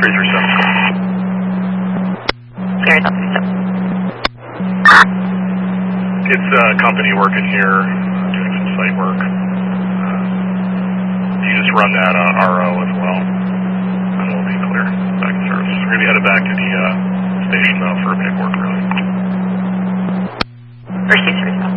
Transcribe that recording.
337. Sierra Delta 37. It's a company working here, doing some site work. You just run that RO as well, and it'll be clear back in service. We're going to be headed back to the station, though, for paperwork, really. First 237.